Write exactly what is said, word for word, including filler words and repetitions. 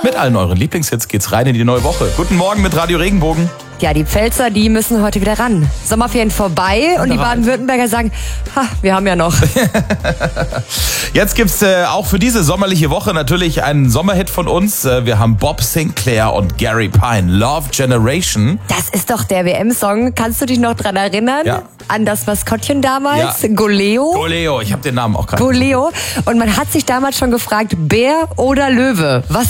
Mit allen euren Lieblingshits geht's rein in die neue Woche. Guten Morgen mit Radio Regenbogen. Ja, die Pfälzer, die müssen heute wieder ran. Sommerferien vorbei und die Baden-Württemberger sagen, ha, wir haben ja noch. Jetzt gibt's äh, auch für diese sommerliche Woche natürlich einen Sommerhit von uns. Äh, wir haben Bob Sinclair und Gary Pine, Love Generation. Das ist doch der W M-Song. Kannst du dich noch dran erinnern? Ja. An das Maskottchen damals? Ja. Goleo? Goleo, ich habe den Namen auch gerade. Goleo. Und man hat sich damals schon gefragt, Bär oder Löwe? Was